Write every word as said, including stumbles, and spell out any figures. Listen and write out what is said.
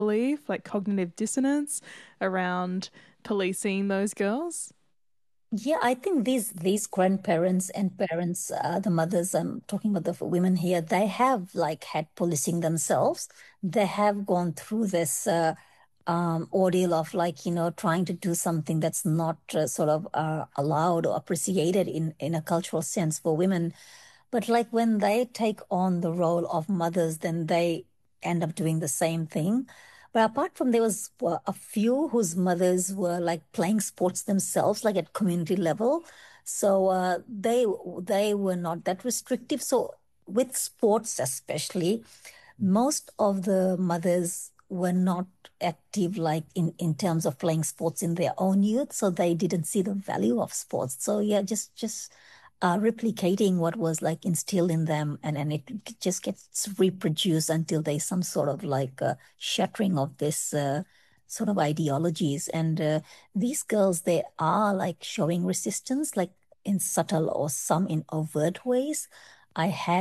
believe, like cognitive dissonance around policing those girls? Yeah, I think these these grandparents and parents, uh, the mothers, I'm talking about the women here, they have like had policing themselves. They have gone through this uh, um, ordeal of like, you know, trying to do something that's not uh, sort of uh, allowed or appreciated in in a cultural sense for women. But like when they take on the role of mothers, then they end up doing the same thing. But apart from there was uh, a few whose mothers were like playing sports themselves, like at community level. So uh, they they were not that restrictive. So with sports especially, most of the mothers were not active like in in terms of playing sports in their own youth, so they didn't see the value of sports. So yeah, just just uh, replicating what was like instilled in them, and and it just gets reproduced until there's some sort of like uh, shattering of this uh, sort of ideologies. And uh, these girls, they are like showing resistance, like in subtle or some in overt ways. I had